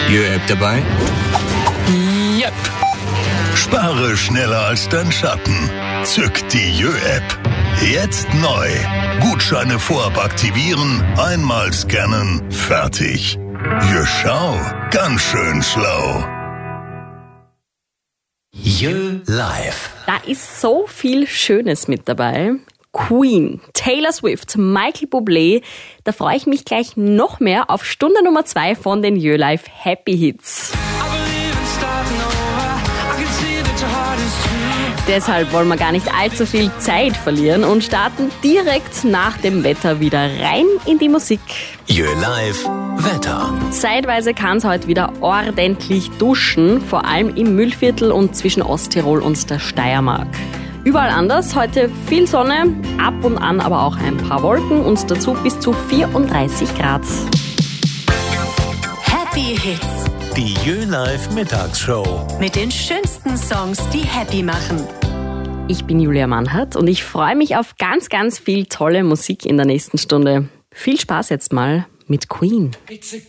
Jö-App dabei? Yep. Spare schneller als dein Schatten. Zück die Jö-App. Jetzt neu. Gutscheine vorab aktivieren, einmal scannen, fertig. Jö, schau, ganz schön schlau. Jö live. Da ist so viel Schönes mit dabei. Queen, Taylor Swift, Michael Bublé. Da freue ich mich gleich noch mehr auf Stunde Nummer 2 von den Jö Live Happy Hits. Deshalb wollen wir gar nicht allzu viel Zeit verlieren und starten direkt nach dem Wetter wieder rein in die Musik. Jö live Wetter. Zeitweise kann es heute wieder ordentlich duschen, vor allem im Mühlviertel und zwischen Osttirol und der Steiermark. Überall anders, heute viel Sonne, ab und an aber auch ein paar Wolken und dazu bis zu 34 Grad. Happy Hits Die Jö live Mittagsshow. mit den schönsten Songs, die happy machen. Ich bin Julia Mannhardt und ich freue mich auf ganz, ganz viel tolle Musik in der nächsten Stunde. Viel Spaß jetzt mal mit Queen.